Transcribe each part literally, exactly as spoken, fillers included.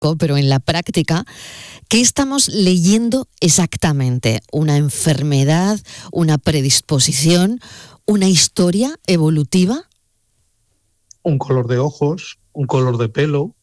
pero en la práctica, ¿qué estamos leyendo exactamente? ¿Una enfermedad, una predisposición, una historia evolutiva? Un color de ojos, un color de pelo,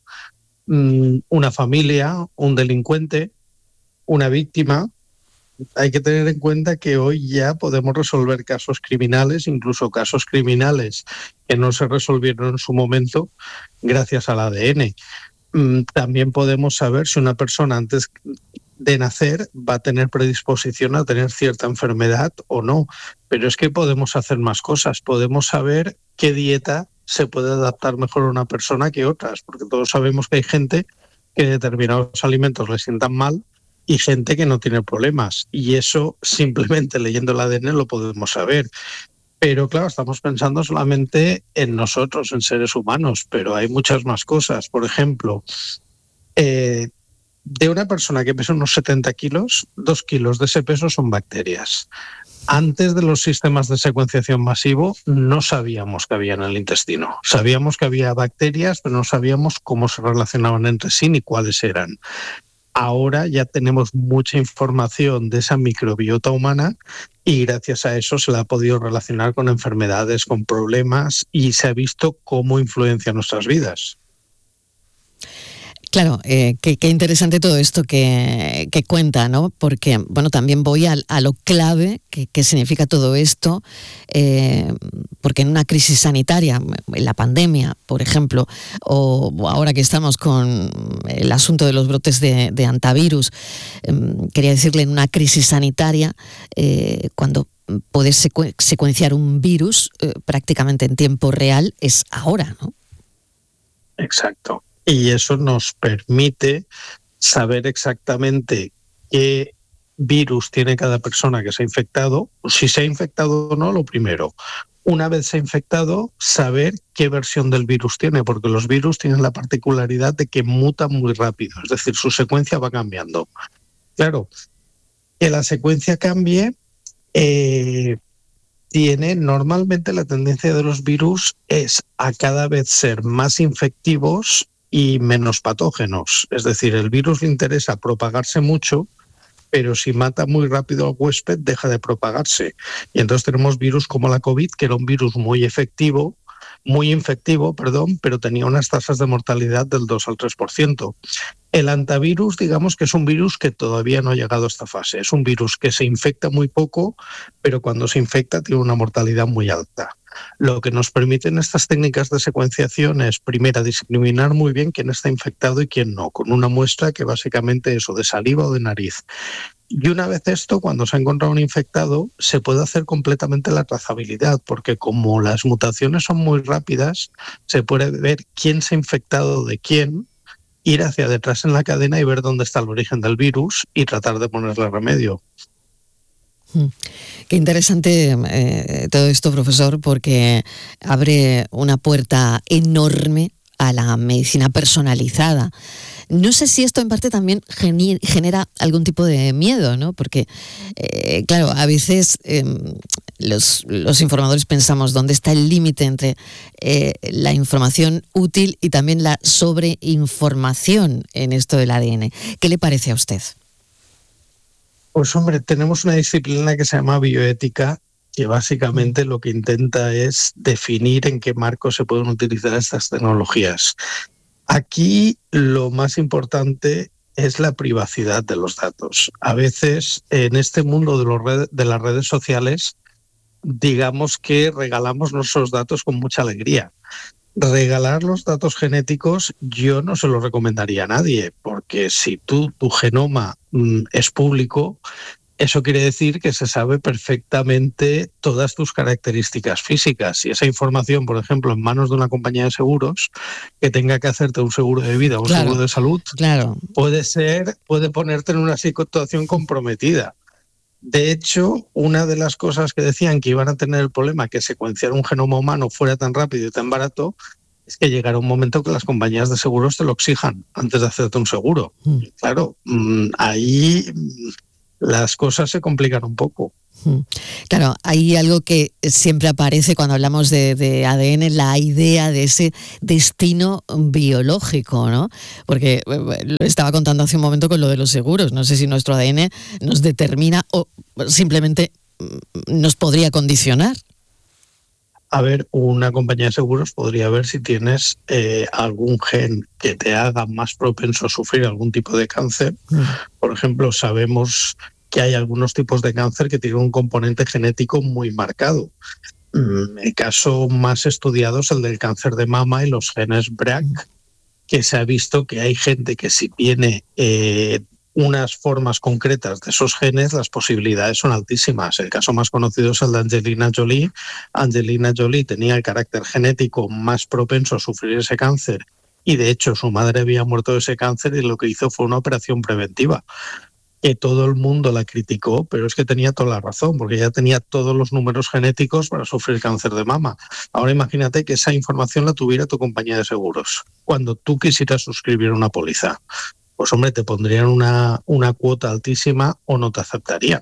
una familia, un delincuente, una víctima. Hay que tener en cuenta que hoy ya podemos resolver casos criminales, incluso casos criminales que no se resolvieron en su momento gracias al A D N. También podemos saber si una persona antes de nacer va a tener predisposición a tener cierta enfermedad o no. Pero es que podemos hacer más cosas. Podemos saber qué dieta se puede adaptar mejor a una persona que otras, porque todos sabemos que hay gente que determinados alimentos le sientan mal y gente que no tiene problemas. Y eso simplemente leyendo el A D N lo podemos saber. Pero claro, estamos pensando solamente en nosotros, en seres humanos, pero hay muchas más cosas. Por ejemplo, eh, de una persona que pesa unos setenta kilos, dos kilos de ese peso son bacterias. Antes de los sistemas de secuenciación masivo no sabíamos que había en el intestino. Sabíamos que había bacterias, pero no sabíamos cómo se relacionaban entre sí ni cuáles eran. Ahora ya tenemos mucha información de esa microbiota humana y gracias a eso se la ha podido relacionar con enfermedades, con problemas y se ha visto cómo influencia nuestras vidas. Claro, eh, qué, qué interesante todo esto que, que cuenta, ¿no? Porque, bueno, también voy a, a lo clave que, que significa todo esto, eh, porque en una crisis sanitaria, en la pandemia, por ejemplo, o ahora que estamos con el asunto de los brotes de, de antivirus, eh, quería decirle, en una crisis sanitaria, eh, cuando puedes secu- secuenciar un virus eh, prácticamente en tiempo real, es ahora, ¿no? Exacto. Y eso nos permite saber exactamente qué virus tiene cada persona que se ha infectado, si se ha infectado o no, lo primero. Una vez se ha infectado, saber qué versión del virus tiene, porque los virus tienen la particularidad de que mutan muy rápido, es decir, su secuencia va cambiando. Claro, que la secuencia cambie, eh, tiene normalmente la tendencia de los virus es a cada vez ser más infectivos y menos patógenos. Es decir, el virus le interesa propagarse mucho, pero si mata muy rápido al huésped, deja de propagarse. Y entonces tenemos virus como la COVID, que era un virus muy efectivo, muy infectivo, perdón, pero tenía unas tasas de mortalidad del dos al tres por ciento. El antivirus, digamos que es un virus que todavía no ha llegado a esta fase. Es un virus que se infecta muy poco, pero cuando se infecta tiene una mortalidad muy alta. Lo que nos permiten estas técnicas de secuenciación es, primero, discriminar muy bien quién está infectado y quién no, con una muestra que básicamente es o de saliva o de nariz. Y una vez esto, cuando se ha encontrado un infectado, se puede hacer completamente la trazabilidad, porque como las mutaciones son muy rápidas, se puede ver quién se ha infectado de quién, ir hacia detrás en la cadena y ver dónde está el origen del virus y tratar de ponerle remedio. Qué interesante eh, todo esto, profesor, porque abre una puerta enorme a la medicina personalizada. No sé si esto en parte también geni- genera algún tipo de miedo, ¿no? Porque, eh, claro, a veces eh, los, los informadores pensamos dónde está el límite entre eh, la información útil y también la sobreinformación en esto del A D N. ¿Qué le parece a usted? Pues hombre, tenemos una disciplina que se llama bioética, que básicamente lo que intenta es definir en qué marco se pueden utilizar estas tecnologías. Aquí lo más importante es la privacidad de los datos. A veces en este mundo de, los red, de las redes sociales, digamos que regalamos nuestros datos con mucha alegría. Regalar los datos genéticos yo no se los recomendaría a nadie, porque si tú, tu genoma mm, es público, eso quiere decir que se sabe perfectamente todas tus características físicas. Y esa información, por ejemplo, en manos de una compañía de seguros que tenga que hacerte un seguro de vida o un claro, seguro de salud, claro. puede ser, puede ponerte en una situación comprometida. De hecho, una de las cosas que decían que iban a tener el problema que secuenciar un genoma humano fuera tan rápido y tan barato es que llegará un momento que las compañías de seguros te lo exijan antes de hacerte un seguro. Mm. Claro, ahí las cosas se complican un poco. Claro, hay algo que siempre aparece cuando hablamos de, de A D N, la idea de ese destino biológico, ¿no? Porque lo estaba contando hace un momento con lo de los seguros. No sé si nuestro A D N nos determina o simplemente nos podría condicionar. A ver, una compañía de seguros podría ver si tienes eh, algún gen que te haga más propenso a sufrir algún tipo de cáncer. Mm. Por ejemplo, sabemos que hay algunos tipos de cáncer que tienen un componente genético muy marcado. El caso más estudiado es el del cáncer de mama y los genes B R A C, que se ha visto que hay gente que si tiene eh, unas formas concretas de esos genes, las posibilidades son altísimas. El caso más conocido es el de Angelina Jolie. Angelina Jolie tenía el carácter genético más propenso a sufrir ese cáncer y de hecho su madre había muerto de ese cáncer y lo que hizo fue una operación preventiva. Que todo el mundo la criticó, pero es que tenía toda la razón, porque ella tenía todos los números genéticos para sufrir cáncer de mama. Ahora imagínate que esa información la tuviera tu compañía de seguros. Cuando tú quisieras suscribir una póliza, pues hombre, te pondrían una, una cuota altísima o no te aceptaría.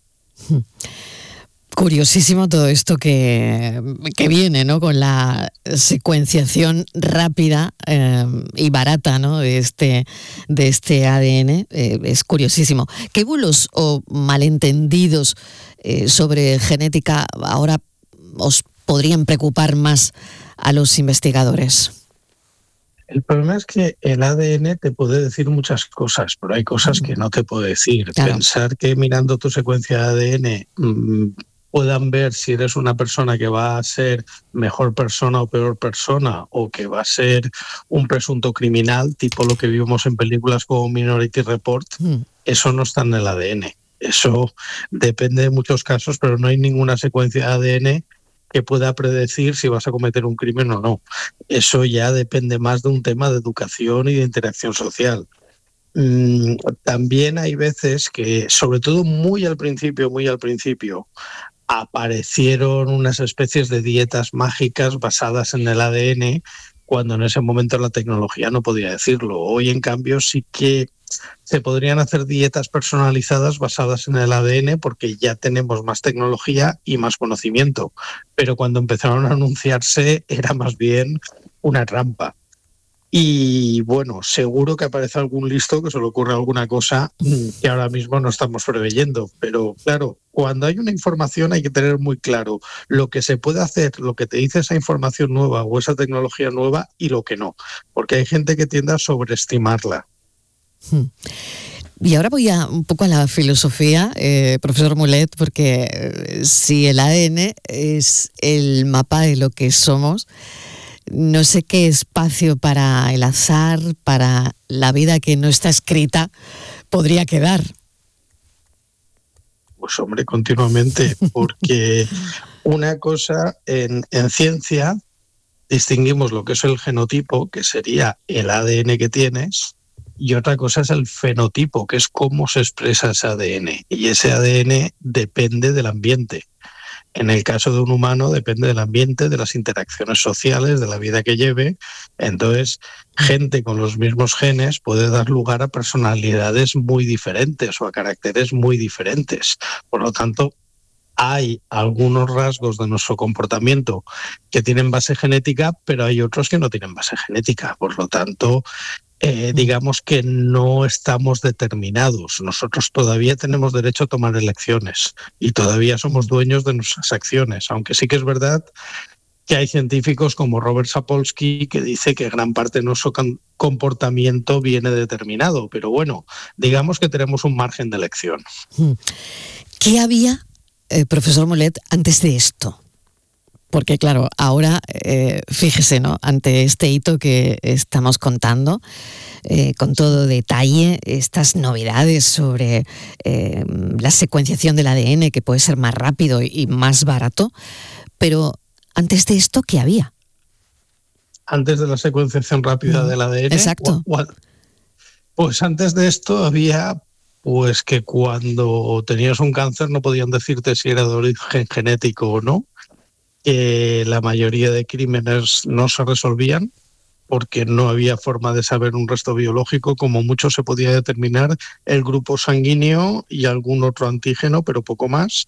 Curiosísimo todo esto que, que viene, ¿no? Con la secuenciación rápida eh, y barata, ¿no? de, este, de este A D N. Eh, es curiosísimo. ¿Qué bulos o malentendidos eh, sobre genética ahora os podrían preocupar más a los investigadores? El problema es que el A D N te puede decir muchas cosas, pero hay cosas que no te puede decir. Claro. Pensar que mirando tu secuencia de A D N mmm, puedan ver si eres una persona que va a ser mejor persona o peor persona, o que va a ser un presunto criminal, tipo lo que vimos en películas como Minority Report, mm. eso no está en el A D N. Eso depende de muchos casos, pero no hay ninguna secuencia de A D N que pueda predecir si vas a cometer un crimen o no. Eso ya depende más de un tema de educación y de interacción social. Mm, también hay veces que, sobre todo muy al principio, muy al principio, aparecieron unas especies de dietas mágicas basadas en el A D N, cuando en ese momento la tecnología no podía decirlo. Hoy, en cambio, sí que se podrían hacer dietas personalizadas basadas en el A D N porque ya tenemos más tecnología y más conocimiento. Pero cuando empezaron a anunciarse era más bien una trampa. Y bueno, seguro que aparece algún listo que se le ocurre alguna cosa que ahora mismo no estamos preveyendo. Pero claro, cuando hay una información hay que tener muy claro lo que se puede hacer, lo que te dice esa información nueva o esa tecnología nueva y lo que no. Porque hay gente que tiende a sobreestimarla. Y ahora voy a un poco a la filosofía, eh, profesor Mulet, porque eh, si el A D N es el mapa de lo que somos, no sé qué espacio para el azar, para la vida que no está escrita, podría quedar. Pues hombre, continuamente, porque una cosa en, en ciencia distinguimos lo que es el genotipo, que sería el A D N que tienes, y otra cosa es el fenotipo, que es cómo se expresa ese A D N. Y ese A D N depende del ambiente. En el caso de un humano depende del ambiente, de las interacciones sociales, de la vida que lleve. Entonces, gente con los mismos genes puede dar lugar a personalidades muy diferentes o a caracteres muy diferentes. Por lo tanto, hay algunos rasgos de nuestro comportamiento que tienen base genética, pero hay otros que no tienen base genética. Por lo tanto, Eh, digamos que no estamos determinados. Nosotros todavía tenemos derecho a tomar elecciones y todavía somos dueños de nuestras acciones, aunque sí que es verdad que hay científicos como Robert Sapolsky que dice que gran parte de nuestro comportamiento viene determinado, pero bueno, digamos que tenemos un margen de elección. ¿Qué había, eh, profesor Mulet, antes de esto? Porque claro, ahora, eh, fíjese, ¿no? Ante este hito que estamos contando, eh, con todo detalle, estas novedades sobre eh, la secuenciación del A D N, que puede ser más rápido y más barato, pero antes de esto, ¿qué había? Antes de la secuenciación rápida mm, del A D N. Exacto. Pues antes de esto había... pues que cuando tenías un cáncer no podían decirte si era de origen genético o no, que la mayoría de crímenes no se resolvían, porque no había forma de saber un resto biológico. Como mucho se podía determinar el grupo sanguíneo y algún otro antígeno, pero poco más.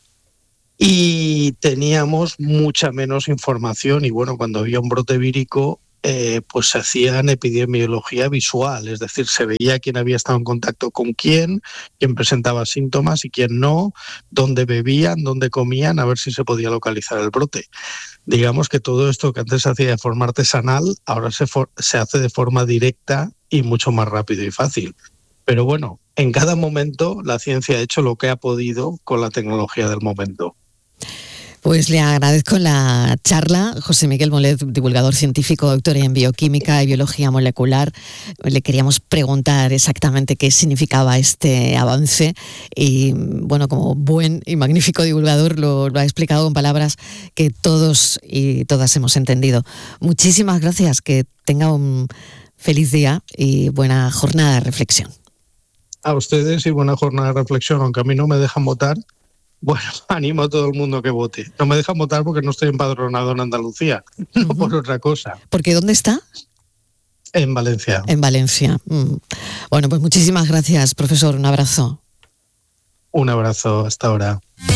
Y teníamos mucha menos información y bueno, cuando había un brote vírico, eh, pues se hacía en epidemiología visual, es decir, se veía quién había estado en contacto con quién, quién presentaba síntomas y quién no, dónde bebían, dónde comían, a ver si se podía localizar el brote. Digamos que todo esto que antes se hacía de forma artesanal, ahora se, for- se hace de forma directa y mucho más rápido y fácil. Pero bueno, en cada momento la ciencia ha hecho lo que ha podido con la tecnología del momento. Pues le agradezco la charla. José Miguel Molet, divulgador científico, doctor en bioquímica y biología molecular. Le queríamos preguntar exactamente qué significaba este avance y, bueno, como buen y magnífico divulgador lo, lo ha explicado con palabras que todos y todas hemos entendido. Muchísimas gracias, que tenga un feliz día y buena jornada de reflexión. A ustedes y buena jornada de reflexión, aunque a mí no me dejan votar. Bueno, animo a todo el mundo que vote. No me dejan votar porque no estoy empadronado en Andalucía, no uh-huh. por otra cosa. ¿Porque dónde está? En Valencia. En Valencia. Mm. Bueno, pues muchísimas gracias, profesor. Un abrazo. Un abrazo. Hasta ahora.